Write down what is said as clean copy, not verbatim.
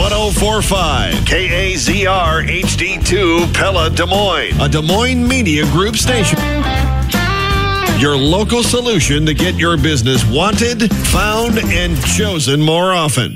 1045 KAZR HD2 Pella, Des Moines, a Des Moines Media Group station. Your local solution to get your business wanted, found, and chosen more often.